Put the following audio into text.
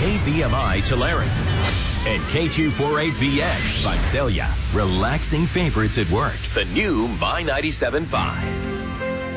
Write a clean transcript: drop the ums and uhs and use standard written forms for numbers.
KVMI Tulare. And K248VX Visalia. Relaxing favorites at work. The new My 97.5.